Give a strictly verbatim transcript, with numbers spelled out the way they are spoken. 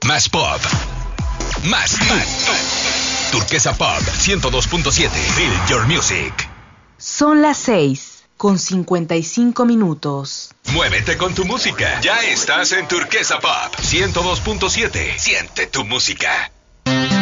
Más pop. Más tú. Turquesa Pop ciento dos punto siete. Feel your music. Son las seis con cincuenta y cinco minutos. Muévete con tu música. Ya estás en Turquesa Pop ciento dos punto siete. Siente tu música.